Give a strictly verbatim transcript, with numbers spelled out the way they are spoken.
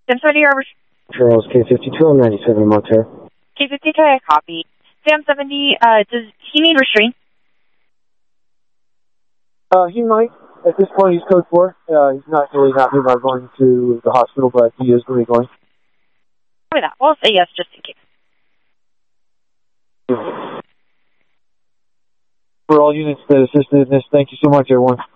Sam seventy, Arbor. Charles, K fifty-two, I'm ninety-seven in Montero. K fifty-two, I copy. Sam seventy, uh, does he need restraint? Uh, he might. At this point, he's code four. Uh, he's not really happy about going to the hospital, but he is going to be going. Copy that. We'll say yes just in case. For all units that assisted in this, thank you so much, everyone.